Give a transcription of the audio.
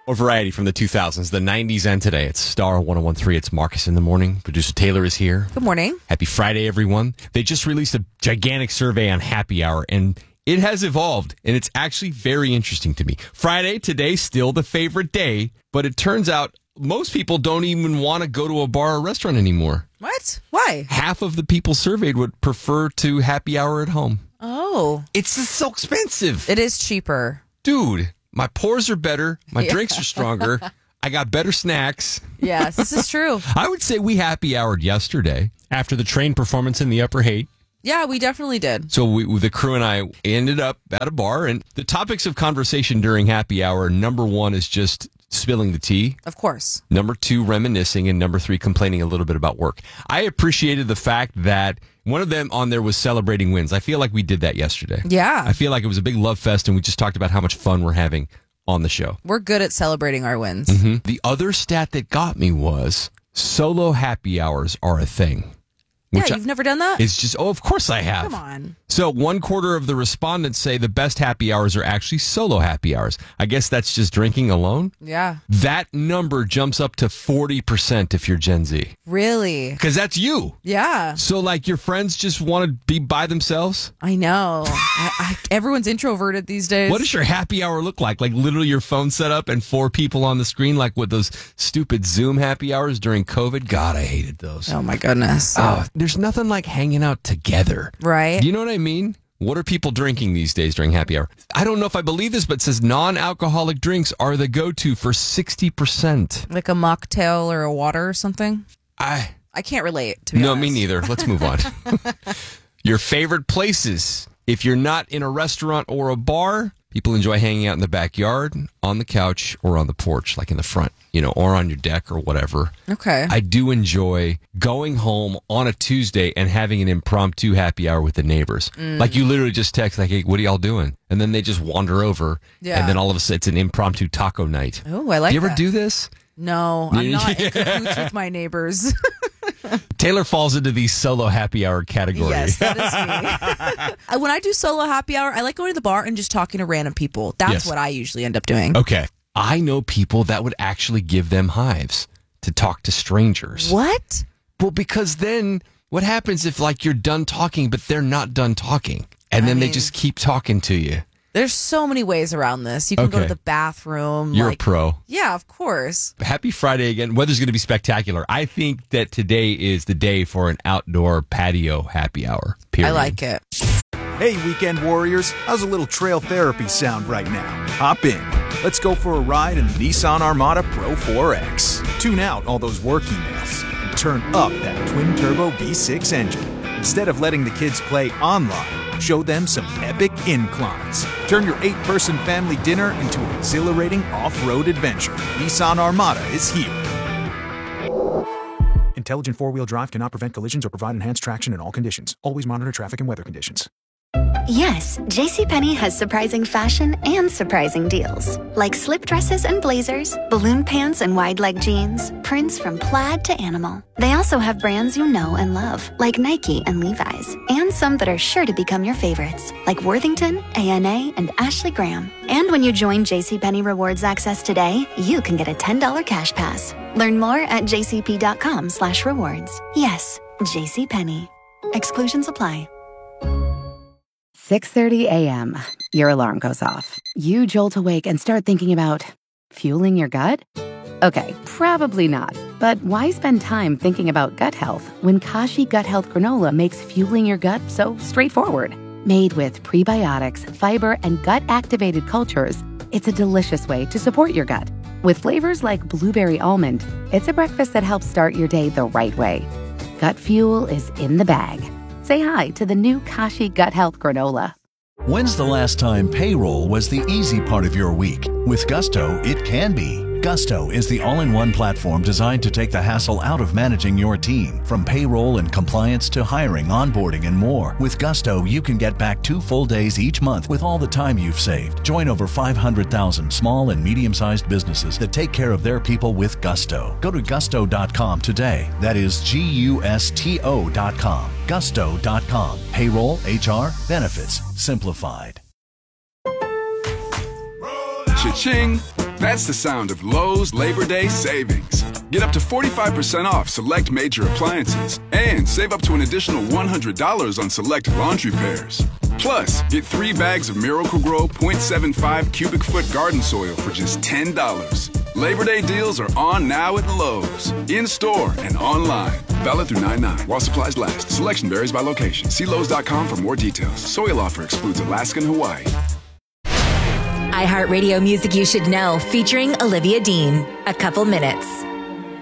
Or variety from the 2000s, the 90s, and today. It's Star 101.3. It's Marcus in the morning. Producer Taylor is here. Good morning. Happy Friday, everyone. They just released a gigantic survey on happy hour, and it has evolved, and it's actually very interesting to me. Friday, today, still the favorite day, but it turns out most people don't even want to go to a bar or restaurant anymore. What? Why? Half of the people surveyed would prefer to happy hour at home. Oh. It's just so expensive. It is cheaper. Dude, my pores are better. My drinks are stronger. I got better snacks. Yes, this is true. I would say we happy houred yesterday after the train performance in the Upper Haight. Yeah, we definitely did. So the crew and I ended up at a bar, and the topics of conversation during happy hour, number one is just spilling the tea. Of course. Number two, reminiscing. And number three, complaining a little bit about work. I appreciated the fact that one of them on there was celebrating wins. I feel like we did that yesterday. Yeah. I feel like it was a big love fest, and we just talked about how much fun we're having on the show. We're good at celebrating our wins. Mm-hmm. The other stat that got me was solo happy hours are a thing. Yeah, you've never done that? It's just, of course I have. Come on. So 1/4 of the respondents say the best happy hours are actually solo happy hours. I guess that's just drinking alone. Yeah. That number jumps up to 40% if you're Gen Z. Really? Because that's you. Yeah. So like your friends just want to be by themselves? I know. Everyone's introverted these days. What does your happy hour look like? Like literally your phone set up and 4 people on the screen like with those stupid Zoom happy hours during COVID? God, I hated those. Oh my goodness. There's nothing like hanging out together. Right. Do you know what I mean? What are people drinking these days during happy hour? I don't know if I believe this, but it says non-alcoholic drinks are the go-to for 60%. Like a mocktail or a water or something? I can't relate, to be honest. No, me neither. Let's move on. Your favorite places. If you're not in a restaurant or a bar, people enjoy hanging out in the backyard, on the couch, or on the porch, like in the front, or on your deck or whatever. Okay. I do enjoy going home on a Tuesday and having an impromptu happy hour with the neighbors. Like you literally just text, like, hey, what are y'all doing? And then they just wander over. Yeah. And then all of a sudden it's an impromptu taco night. Oh, I like that. Do you ever do this? No, I'm not in cahoots with my neighbors. Taylor falls into the solo happy hour category. Yes, that is me. When I do solo happy hour, I like going to the bar and just talking to random people. That's what I usually end up doing. Okay. I know people that would actually give them hives to talk to strangers. What? Well, because then what happens if like you're done talking, but they're not done talking? And then they just keep talking to you. There's so many ways around this. You can go to the bathroom. You're a pro. Yeah, of course. Happy Friday again. Weather's going to be spectacular. I think that today is the day for an outdoor patio happy hour. Period. I like it. Hey, weekend warriors. How's a little trail therapy sound right now? Hop in. Let's go for a ride in the Nissan Armada Pro 4X. Tune out all those work emails and turn up that twin-turbo V6 engine. Instead of letting the kids play online, show them some epic inclines. Turn your 8-person family dinner into an exhilarating off-road adventure. Nissan Armada is here. Intelligent four-wheel drive cannot prevent collisions or provide enhanced traction in all conditions. Always monitor traffic and weather conditions. Yes, JCPenney has surprising fashion and surprising deals. Like slip dresses and blazers, balloon pants and wide leg jeans, prints from plaid to animal. They also have brands you know and love, like Nike and Levi's, and some that are sure to become your favorites, like Worthington, A&A, and Ashley Graham. And when you join JCPenney Rewards Access today, you can get a $10 cash pass. Learn more at jcp.com/rewards. Yes, JCPenney. Exclusions apply. 6:30 a.m. Your alarm goes off. You jolt awake and start thinking about fueling your gut? Okay, probably not. But why spend time thinking about gut health when Kashi Gut Health Granola makes fueling your gut so straightforward? Made with prebiotics, fiber, and gut-activated cultures, it's a delicious way to support your gut. With flavors like blueberry almond, it's a breakfast that helps start your day the right way. Gut fuel is in the bag. Say hi to the new Kashi Gut Health Granola. When's the last time payroll was the easy part of your week? With Gusto, it can be. Gusto is the all-in-one platform designed to take the hassle out of managing your team. From payroll and compliance to hiring, onboarding, and more. With Gusto, you can get back 2 full days each month with all the time you've saved. Join over 500,000 small and medium-sized businesses that take care of their people with Gusto. Go to gusto.com today. That is GUSTO.com. Gusto.com. Payroll, HR, benefits, simplified. Cha-ching! That's the sound of Lowe's Labor Day savings. Get up to 45% off select major appliances and save up to an additional $100 on select laundry pairs. Plus, get 3 bags of Miracle-Gro 0.75 cubic foot garden soil for just $10. Labor Day deals are on now at Lowe's. In-store and online. Valid through 9/9 while supplies last. Selection varies by location. See Lowe's.com for more details. Soil offer excludes Alaska and Hawaii. iHeartRadio Music You Should Know, featuring Olivia Dean. A Couple Minutes.